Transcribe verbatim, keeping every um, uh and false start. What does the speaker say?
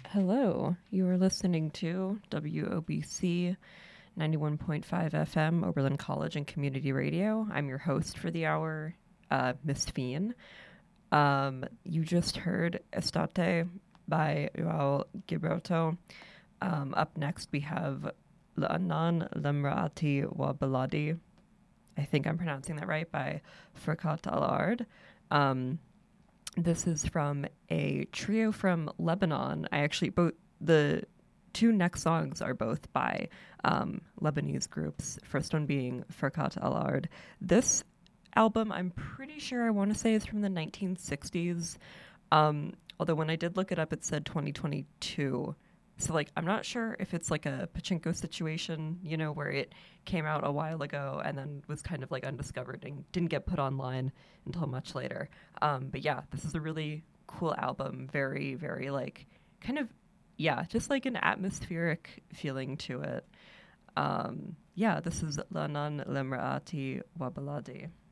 Hello, you are listening to W O B C ninety-one point five F M, Oberlin College and Community Radio. I'm your host for the hour, uh, Miss Fian. Um, you just heard Estate by Joao Gilberto. Um, up next, we have L'Anan Lemraati wa Baladi. I think I'm pronouncing that right, by Furqat Al-Ard. Um, This is from a trio from Lebanon. I actually both the two next songs are both by um, Lebanese groups. First one being Furqat Al-Ard. This album, I'm pretty sure I want to say is from the nineteen sixties. Um, although when I did look it up, it said twenty twenty-two. So like, I'm not sure if it's like a pachinko situation, you know, where it came out a while ago and then was kind of like undiscovered and didn't get put online until much later. Um, but yeah, this is a really cool album. Very, very like kind of, yeah, just like an atmospheric feeling to it. Um, yeah, this is Lanan Lemraati Wabaladi.